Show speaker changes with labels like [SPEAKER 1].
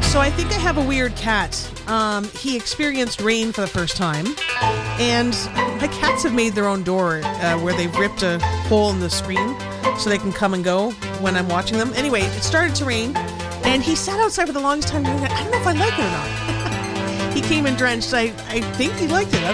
[SPEAKER 1] So I think I have a weird cat. He experienced rain for the first time, and my cats have made their own door where they've ripped a hole in the screen so they can come and go when I'm watching them. Anyway, it started to rain, and he sat outside for the longest time doing it. I don't know if I like it or not. He came in drenched. I think he liked it.